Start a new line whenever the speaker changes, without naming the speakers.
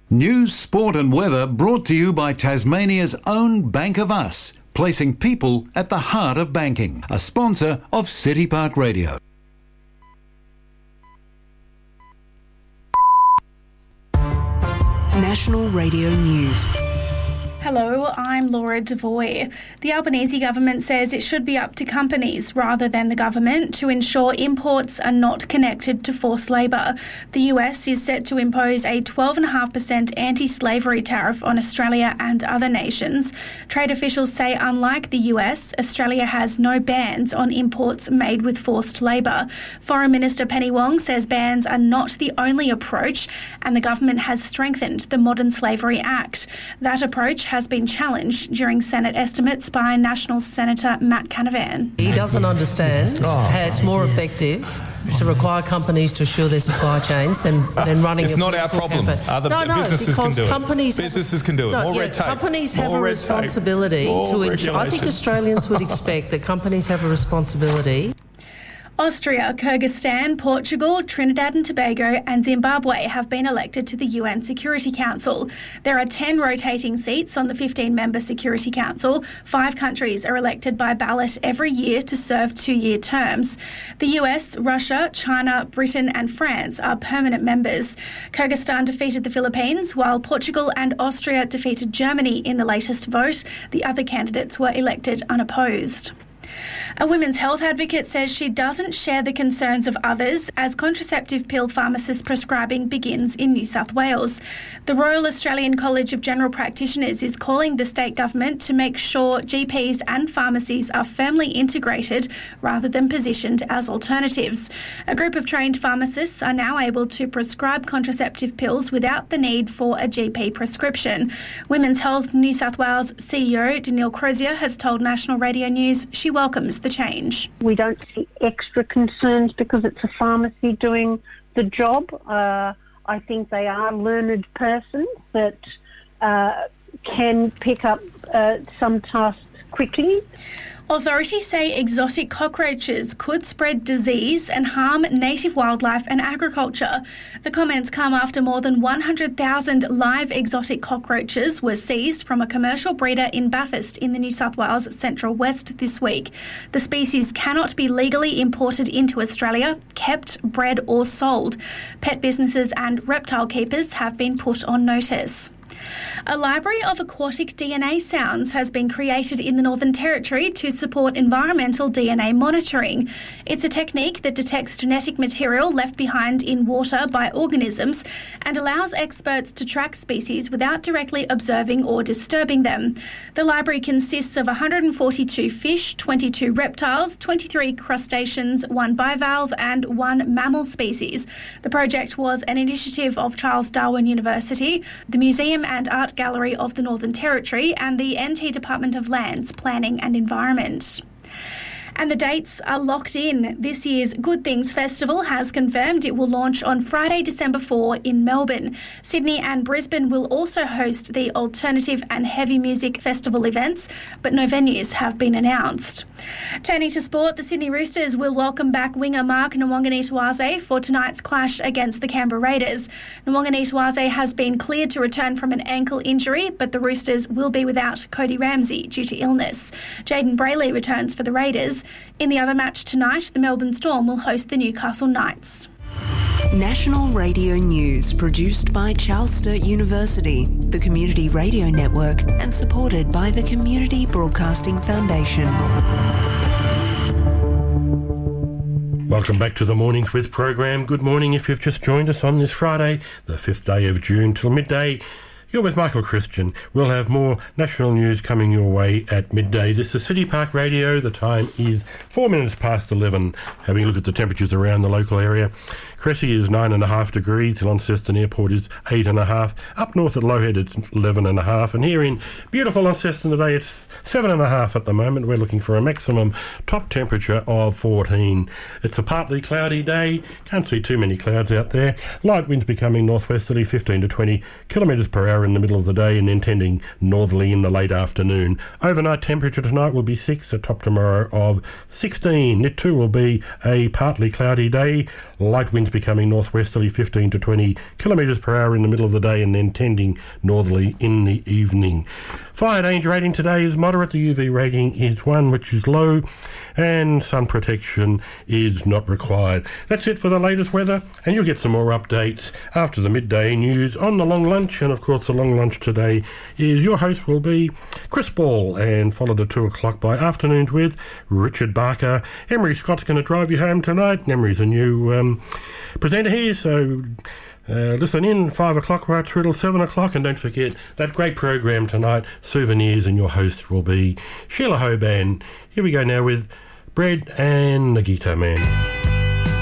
News, sport and weather brought to you by Tasmania's own Bank of Us, placing people at the heart of banking. A sponsor of City Park Radio.
National Radio News.
Hello, I'm Laura Devoy. The Albanese government says it should be up to companies rather than the government to ensure imports are not connected to forced labour. The US is set to impose a 12.5% anti-slavery tariff on Australia and other nations. Trade officials say unlike the US, Australia has no bans on imports made with forced labour. Foreign Minister Penny Wong says bans are not the only approach, and the government has strengthened the Modern Slavery Act. That approach has been challenged during Senate estimates by National Senator Matt Canavan.
He doesn't understand how it's more effective to require companies to assure their supply chains than running
it's not our problem. Businesses can do it. Businesses can do it. More red tape.
Companies have a responsibility to ensure. I think Australians would expect that companies have a responsibility.
Austria, Kyrgyzstan, Portugal, Trinidad and Tobago and Zimbabwe have been elected to the UN Security Council. There are 10 rotating seats on the 15-member Security Council. 5 countries are elected by ballot every year to serve 2-year terms. The US, Russia, China, Britain and France are permanent members. Kyrgyzstan defeated the Philippines, while Portugal and Austria defeated Germany in the latest vote. The other candidates were elected unopposed. A women's health advocate says she doesn't share the concerns of others as contraceptive pill pharmacist prescribing begins in New South Wales. The Royal Australian College of General Practitioners is calling the state government to make sure GPs and pharmacies are firmly integrated rather than positioned as alternatives. A group of trained pharmacists are now able to prescribe contraceptive pills without the need for a GP prescription. Women's Health New South Wales CEO Danielle Crozier has told National Radio News she welcomes the change.
We don't see extra concerns because it's a pharmacy doing the job. I think they are learned persons that can pick up some tasks quickly.
Authorities say exotic cockroaches could spread disease and harm native wildlife and agriculture. The comments come after more than 100,000 live exotic cockroaches were seized from a commercial breeder in Bathurst in the New South Wales Central West this week. The species cannot be legally imported into Australia, kept, bred or sold. Pet businesses and reptile keepers have been put on notice. A library of aquatic DNA sounds has been created in the Northern Territory to support environmental DNA monitoring. It's a technique that detects genetic material left behind in water by organisms and allows experts to track species without directly observing or disturbing them. The library consists of 142 fish, 22 reptiles, 23 crustaceans, 1 bivalve and 1 mammal species. The project was an initiative of Charles Darwin University, the Museum and Art Gallery of the Northern Territory and the NT Department of Lands, Planning and Environment. And the dates are locked in. This year's Good Things Festival has confirmed it will launch on Friday, December 4 in Melbourne. Sydney and Brisbane will also host the Alternative and Heavy Music Festival events, but no venues have been announced. Turning to sport, the Sydney Roosters will welcome back winger Mark Nwanganitawase for tonight's clash against the Canberra Raiders. Nwanganitawase has been cleared to return from an ankle injury, but the Roosters will be without Cody Ramsey due to illness. Jaden Brayley returns for the Raiders. In the other match tonight, the Melbourne Storm will host the Newcastle Knights.
National Radio News, produced by Charles Sturt University, the Community Radio Network, and supported by the Community Broadcasting Foundation.
Welcome back to the Mornings With program. Good morning if you've just joined us on this Friday, the 5th day of June till midday. You're with Michael Christian. We'll have more national news coming your way at midday. This is City Park Radio. The time is 4 minutes past 11. Having a look at the temperatures around the local area. Cressy is 9.5 degrees. Launceston Airport is 8.5. Up north at Lowhead it's 11.5. And here in beautiful Launceston today it's 7.5 at the moment. We're looking for a maximum top temperature of 14. It's a partly cloudy day. Can't see too many clouds out there. Light winds becoming northwesterly 15 to 20 kilometres per hour in the middle of the day and then tending northerly in the late afternoon. Overnight temperature tonight will be 6, a top tomorrow of 16. It too will be a partly cloudy day. Light winds winds becoming northwesterly 15 to 20 kilometres per hour in the middle of the day and then tending northerly in the evening. Fire danger rating today is moderate. The UV rating is 1, which is low, and sun protection is not required. That's it for the latest weather, and you'll get some more updates after the midday news on the long lunch. And of course, the long lunch today is your host will be Chris Ball, and followed at 2 o'clock by afternoons with Richard Barker. Emery Scott's going to drive you home tonight. Emery's a new presenter here, so listen in 5 o'clock right through till 7 o'clock, and don't forget that great program tonight, Souvenirs, and your host will be Sheila Hoban. Here we go now with Bread and the Guitar Man.